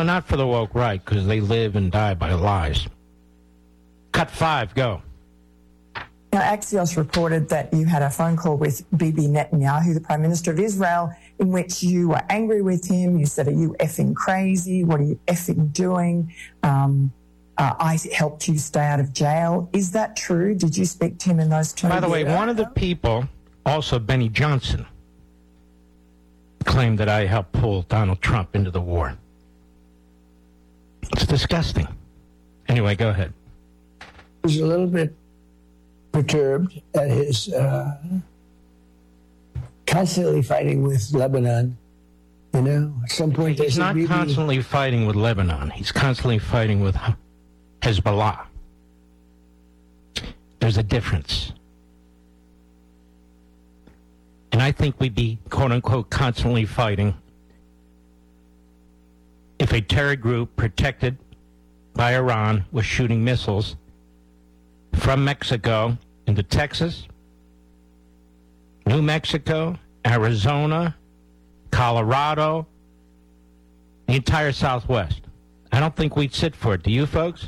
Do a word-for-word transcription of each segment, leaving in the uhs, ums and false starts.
No, not for the woke right, because they live and die by lies. Cut five, go. Now, Axios reported that you had a phone call with Bibi Netanyahu, the Prime Minister of Israel, in which you were angry with him. You said, are you effing crazy? What are you effing doing? Um, uh, I helped you stay out of jail. Is that true? Did you speak to him in those terms? By the way, one of the people, also Benny Johnson, claimed that I helped pull Donald Trump into the war. It's disgusting. Anyway, go ahead. I was a little bit perturbed at his uh, constantly fighting with Lebanon. You know, at some point... He's not Bibi, constantly fighting with Lebanon. He's constantly fighting with Hezbollah. There's a difference. And I think we'd be, quote-unquote, constantly fighting if a terror group protected by Iran was shooting missiles from Mexico into Texas, New Mexico, Arizona, Colorado, the entire Southwest. I don't think we'd sit for it. Do you folks?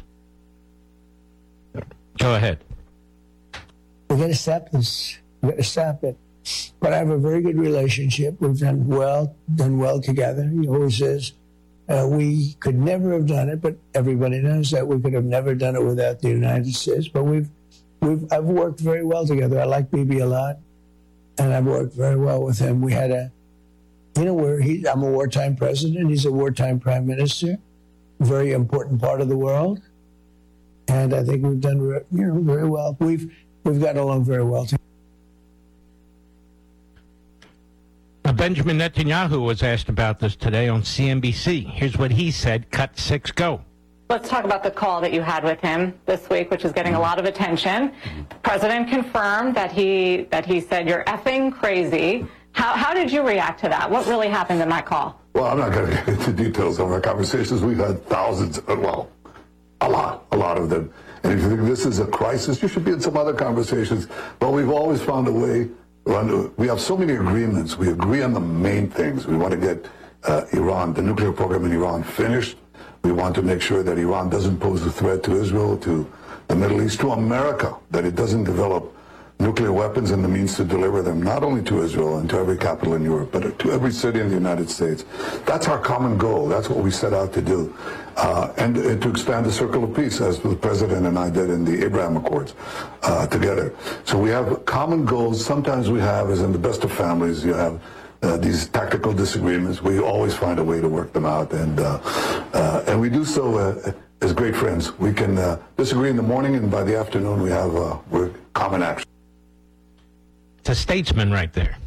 Go ahead. We're going to stop this. We're going to stop it. But I have a very good relationship. We've done well, done well together. He always says, uh, we could never have done it, but everybody knows that we could have never done it without the United States. But we've, we've, I've worked very well together. I like Bibi a lot, and I've worked very well with him. We had a, you know, where he, I'm a wartime president. He's a wartime prime minister, very important part of the world. And I think we've done, you know, very well. We've, we've gotten along very well together. Benjamin Netanyahu was asked about this today on C N B C. Here's what he said. Cut six, go. Let's talk about the call that you had with him this week, which is getting a lot of attention. The president confirmed that he that he said, you're effing crazy. How, how did you react to that? What really happened in that call? Well, I'm not going to get into details of our conversations. We've had thousands, well, a lot, a lot of them. And if you think this is a crisis, you should be in some other conversations. But we've always found a way. We have so many agreements. We agree on the main things. We want to get uh, Iran, the nuclear program in Iran, finished. We want to make sure that Iran doesn't pose a threat to Israel, to the Middle East, to America, that it doesn't develop nuclear weapons and the means to deliver them, not only to Israel and to every capital in Europe, but to every city in the United States. That's our common goal. That's what we set out to do. Uh, and, and to expand the circle of peace, as the President and I did in the Abraham Accords uh, together. So we have common goals. Sometimes we have, as in the best of families, you have uh, these tactical disagreements. We always find a way to work them out. And, uh, uh, and we do so uh, as great friends. We can uh, disagree in the morning, and by the afternoon we have uh, we're common action. It's a statesman right there.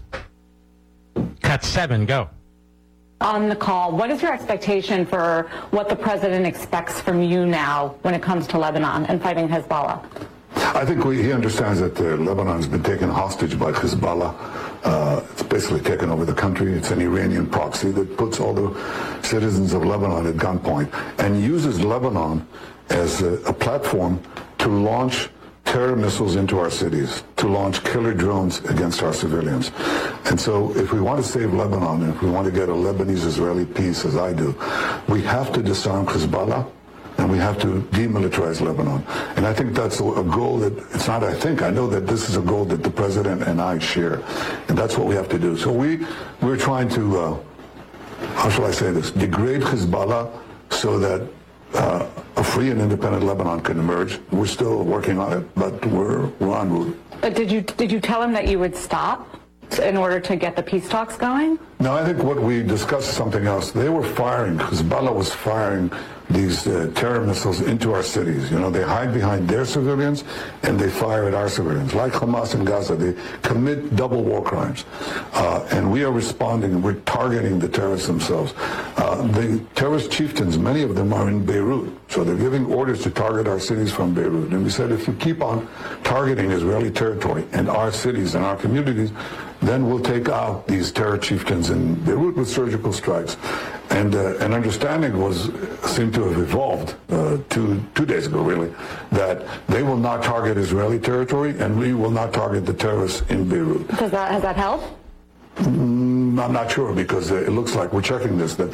Cut seven, go. On the call, what is your expectation for what the president expects from you now when it comes to Lebanon and fighting Hezbollah? I think we, he understands that uh, Lebanon's been taken hostage by Hezbollah. Uh, it's basically taken over the country. It's an Iranian proxy that puts all the citizens of Lebanon at gunpoint and uses Lebanon as a, a platform to launch terror missiles into our cities, to launch killer drones against our civilians. And so if we want to save Lebanon, and if we want to get a Lebanese-Israeli peace, as I do, we have to disarm Hezbollah, and we have to demilitarize Lebanon. And I think that's a goal that, it's not I think, I know that this is a goal that the President and I share. And that's what we have to do. So we, we're trying to, uh, how shall I say this, degrade Hezbollah so that Uh, a free and independent Lebanon can emerge. We're still working on it, but we're, we're en route. But did you did you tell him that you would stop in order to get the peace talks going? No, I think what we discussed is something else. They were firing, Hezbollah was firing these uh, terror missiles into our cities. You know, they hide behind their civilians and they fire at our civilians. Like Hamas in Gaza, they commit double war crimes. Uh, and we are responding, we're targeting the terrorists themselves. Uh, the terrorist chieftains, many of them are in Beirut. So they're giving orders to target our cities from Beirut. And we said, if you keep on targeting Israeli territory and our cities and our communities, then we'll take out these terror chieftains in Beirut with surgical strikes. And uh, an understanding was seemed to have evolved uh, two two days ago, really, that they will not target Israeli territory, and we will not target the terrorists in Beirut. Does that has that helped? Mm, I'm not sure, because uh, it looks like we're checking this that.